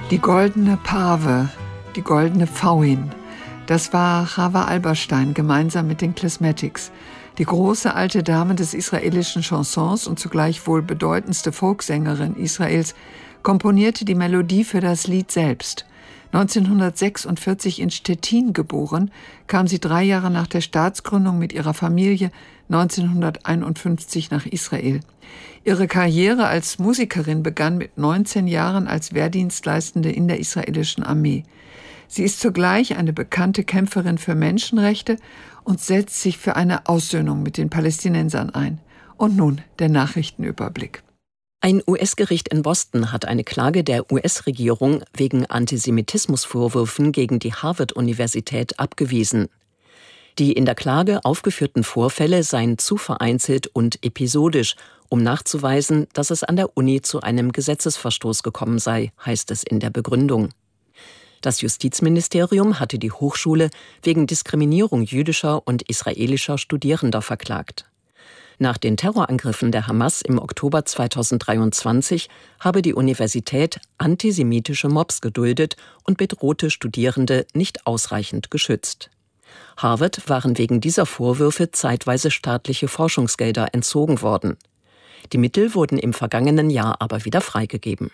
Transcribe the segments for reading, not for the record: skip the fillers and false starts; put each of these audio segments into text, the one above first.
Die goldene Pave, die goldene Pfauin, das war Chava Alberstein gemeinsam mit den Klezmatics. Die große alte Dame des israelischen Chansons und zugleich wohl bedeutendste Folksängerin Israels komponierte die Melodie für das Lied selbst. 1946 in Stettin geboren, kam sie 3 Jahre nach der Staatsgründung mit ihrer Familie 1951 nach Israel. Ihre Karriere als Musikerin begann mit 19 Jahren als Wehrdienstleistende in der israelischen Armee. Sie ist zugleich eine bekannte Kämpferin für Menschenrechte und setzt sich für eine Aussöhnung mit den Palästinensern ein. Und nun der Nachrichtenüberblick. Ein US-Gericht in Boston hat eine Klage der US-Regierung wegen Antisemitismusvorwürfen gegen die Harvard-Universität abgewiesen. Die in der Klage aufgeführten Vorfälle seien zu vereinzelt und episodisch, um nachzuweisen, dass es an der Uni zu einem Gesetzesverstoß gekommen sei, heißt es in der Begründung. Das Justizministerium hatte die Hochschule wegen Diskriminierung jüdischer und israelischer Studierender verklagt. Nach den Terrorangriffen der Hamas im Oktober 2023 habe die Universität antisemitische Mobs geduldet und bedrohte Studierende nicht ausreichend geschützt. Harvard waren wegen dieser Vorwürfe zeitweise staatliche Forschungsgelder entzogen worden. Die Mittel wurden im vergangenen Jahr aber wieder freigegeben.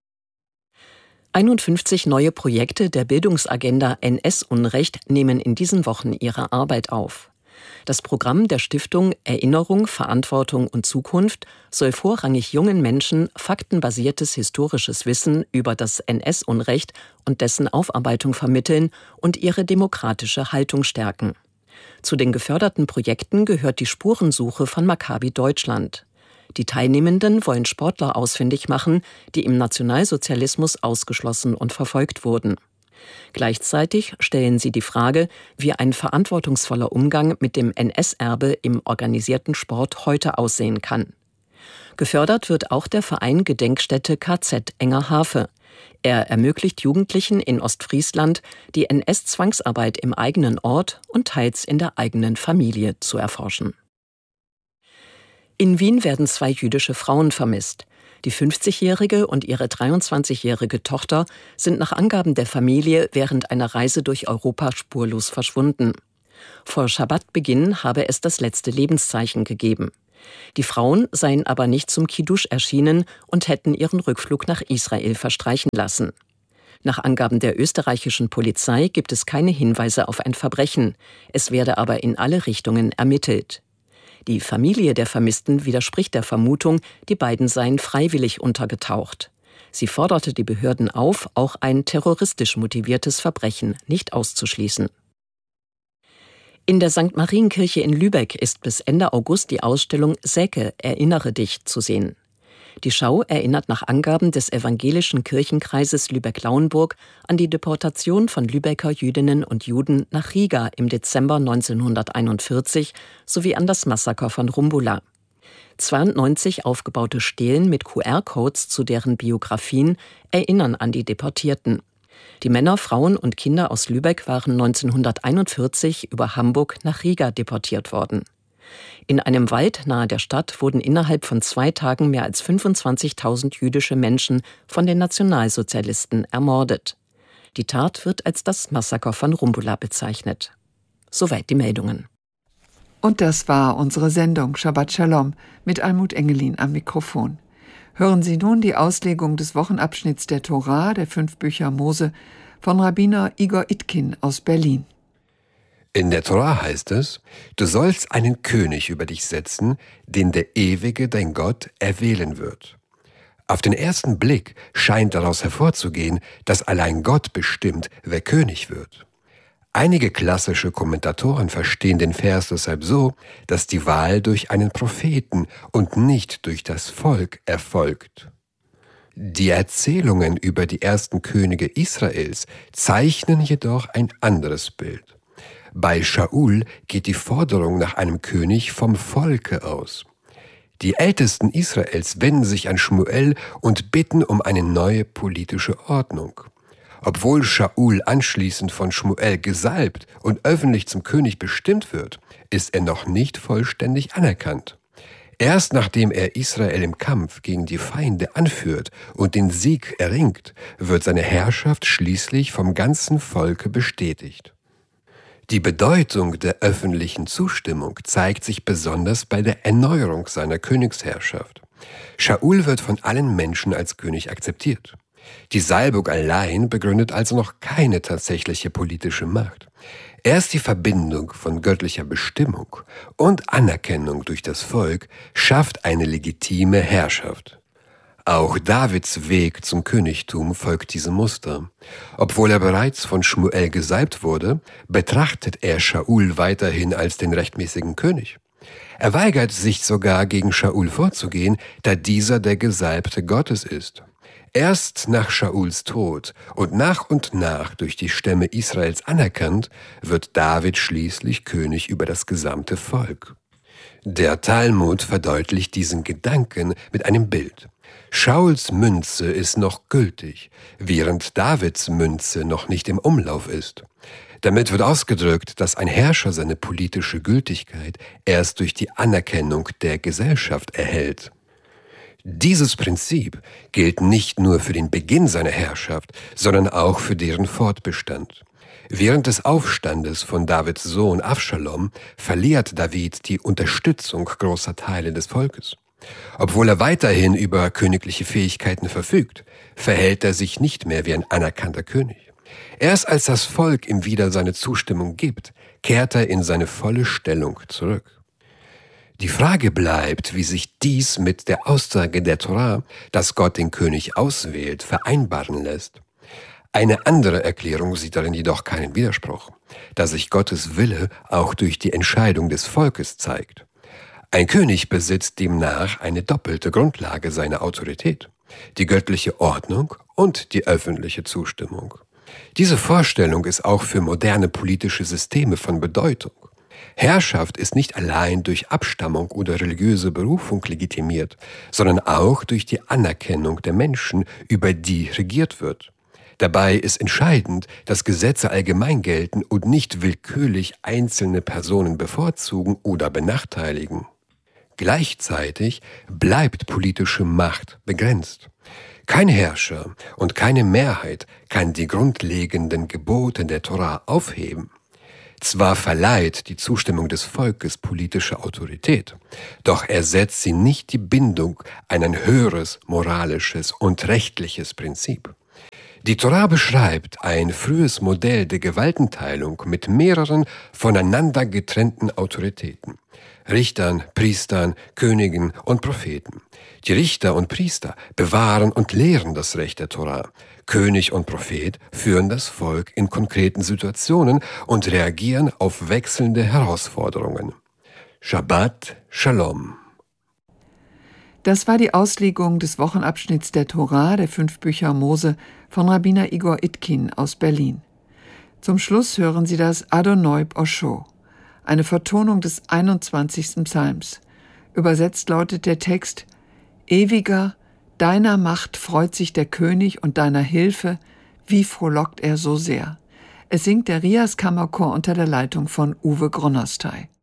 51 neue Projekte der Bildungsagenda NS-Unrecht nehmen in diesen Wochen ihre Arbeit auf. Das Programm der Stiftung Erinnerung, Verantwortung und Zukunft soll vorrangig jungen Menschen faktenbasiertes historisches Wissen über das NS-Unrecht und dessen Aufarbeitung vermitteln und ihre demokratische Haltung stärken. Zu den geförderten Projekten gehört die Spurensuche von Maccabi Deutschland. Die Teilnehmenden wollen Sportler ausfindig machen, die im Nationalsozialismus ausgeschlossen und verfolgt wurden. Gleichzeitig stellen sie die Frage, wie ein verantwortungsvoller Umgang mit dem NS-Erbe im organisierten Sport heute aussehen kann. Gefördert wird auch der Verein Gedenkstätte KZ Engerhafe. Er ermöglicht Jugendlichen in Ostfriesland, die NS-Zwangsarbeit im eigenen Ort und teils in der eigenen Familie zu erforschen. In Wien werden 2 jüdische Frauen vermisst. Die 50-jährige und ihre 23-jährige Tochter sind nach Angaben der Familie während einer Reise durch Europa spurlos verschwunden. Vor Schabbatbeginn habe es das letzte Lebenszeichen gegeben. Die Frauen seien aber nicht zum Kiddusch erschienen und hätten ihren Rückflug nach Israel verstreichen lassen. Nach Angaben der österreichischen Polizei gibt es keine Hinweise auf ein Verbrechen. Es werde aber in alle Richtungen ermittelt. Die Familie der Vermissten widerspricht der Vermutung, die beiden seien freiwillig untergetaucht. Sie forderte die Behörden auf, auch ein terroristisch motiviertes Verbrechen nicht auszuschließen. In der St. Marienkirche in Lübeck ist bis Ende August die Ausstellung Säke, erinnere dich zu sehen. Die Schau erinnert nach Angaben des evangelischen Kirchenkreises Lübeck-Lauenburg an die Deportation von Lübecker Jüdinnen und Juden nach Riga im Dezember 1941 sowie an das Massaker von Rumbula. 92 aufgebaute Stelen mit QR-Codes zu deren Biografien erinnern an die Deportierten. Die Männer, Frauen und Kinder aus Lübeck waren 1941 über Hamburg nach Riga deportiert worden. In einem Wald nahe der Stadt wurden innerhalb von 2 Tagen mehr als 25.000 jüdische Menschen von den Nationalsozialisten ermordet. Die Tat wird als das Massaker von Rumbula bezeichnet. Soweit die Meldungen. Und das war unsere Sendung Shabbat Shalom mit Almut Engelin am Mikrofon. Hören Sie nun die Auslegung des Wochenabschnitts der Tora, der 5 Bücher Mose, von Rabbiner Igor Itkin aus Berlin. In der Tora heißt es, du sollst einen König über dich setzen, den der Ewige, dein Gott, erwählen wird. Auf den ersten Blick scheint daraus hervorzugehen, dass allein Gott bestimmt, wer König wird. Einige klassische Kommentatoren verstehen den Vers deshalb so, dass die Wahl durch einen Propheten und nicht durch das Volk erfolgt. Die Erzählungen über die ersten Könige Israels zeichnen jedoch ein anderes Bild. Bei Shaul geht die Forderung nach einem König vom Volke aus. Die Ältesten Israels wenden sich an Schmuel und bitten um eine neue politische Ordnung. Obwohl Shaul anschließend von Schmuel gesalbt und öffentlich zum König bestimmt wird, ist er noch nicht vollständig anerkannt. Erst nachdem er Israel im Kampf gegen die Feinde anführt und den Sieg erringt, wird seine Herrschaft schließlich vom ganzen Volke bestätigt. Die Bedeutung der öffentlichen Zustimmung zeigt sich besonders bei der Erneuerung seiner Königsherrschaft. Shaul wird von allen Menschen als König akzeptiert. Die Salbung allein begründet also noch keine tatsächliche politische Macht. Erst die Verbindung von göttlicher Bestimmung und Anerkennung durch das Volk schafft eine legitime Herrschaft. Auch Davids Weg zum Königtum folgt diesem Muster. Obwohl er bereits von Schmuel gesalbt wurde, betrachtet er Shaul weiterhin als den rechtmäßigen König. Er weigert sich sogar, gegen Shaul vorzugehen, da dieser der Gesalbte Gottes ist. Erst nach Shauls Tod und nach durch die Stämme Israels anerkannt, wird David schließlich König über das gesamte Volk. Der Talmud verdeutlicht diesen Gedanken mit einem Bild. Schauls Münze ist noch gültig, während Davids Münze noch nicht im Umlauf ist. Damit wird ausgedrückt, dass ein Herrscher seine politische Gültigkeit erst durch die Anerkennung der Gesellschaft erhält. Dieses Prinzip gilt nicht nur für den Beginn seiner Herrschaft, sondern auch für deren Fortbestand. Während des Aufstandes von Davids Sohn Avschalom verliert David die Unterstützung großer Teile des Volkes. Obwohl er weiterhin über königliche Fähigkeiten verfügt, verhält er sich nicht mehr wie ein anerkannter König. Erst als das Volk ihm wieder seine Zustimmung gibt, kehrt er in seine volle Stellung zurück. Die Frage bleibt, wie sich dies mit der Aussage der Torah, dass Gott den König auswählt, vereinbaren lässt. Eine andere Erklärung sieht darin jedoch keinen Widerspruch, da sich Gottes Wille auch durch die Entscheidung des Volkes zeigt. Ein König besitzt demnach eine doppelte Grundlage seiner Autorität: die göttliche Ordnung und die öffentliche Zustimmung. Diese Vorstellung ist auch für moderne politische Systeme von Bedeutung. Herrschaft ist nicht allein durch Abstammung oder religiöse Berufung legitimiert, sondern auch durch die Anerkennung der Menschen, über die regiert wird. Dabei ist entscheidend, dass Gesetze allgemein gelten und nicht willkürlich einzelne Personen bevorzugen oder benachteiligen. Gleichzeitig bleibt politische Macht begrenzt. Kein Herrscher und keine Mehrheit kann die grundlegenden Gebote der Torah aufheben. Zwar verleiht die Zustimmung des Volkes politische Autorität, doch ersetzt sie nicht die Bindung an ein höheres moralisches und rechtliches Prinzip. Die Torah beschreibt ein frühes Modell der Gewaltenteilung mit mehreren voneinander getrennten Autoritäten: Richtern, Priestern, Königen und Propheten. Die Richter und Priester bewahren und lehren das Recht der Torah. König und Prophet führen das Volk in konkreten Situationen und reagieren auf wechselnde Herausforderungen. Shabbat Shalom. Das war die Auslegung des Wochenabschnitts der Torah, der 5 Bücher Mose, von Rabbiner Igor Itkin aus Berlin. Zum Schluss hören Sie das Adonoib Osho, eine Vertonung des 21. Psalms. Übersetzt lautet der Text: Ewiger, deiner Macht freut sich der König und deiner Hilfe, wie frohlockt er so sehr. Es singt der Rias Kammerchor unter der Leitung von Uwe Gronnerstey.